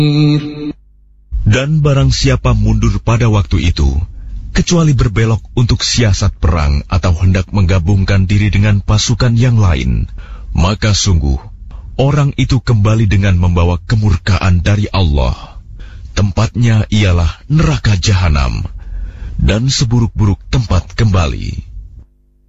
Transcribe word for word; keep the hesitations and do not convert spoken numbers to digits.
Dan barang siapa mundur pada waktu itu, kecuali berbelok untuk siasat perang atau hendak menggabungkan diri dengan pasukan yang lain, maka sungguh orang itu kembali dengan membawa kemurkaan dari Allah. Tempatnya ialah neraka jahanam, dan seburuk-buruk tempat kembali.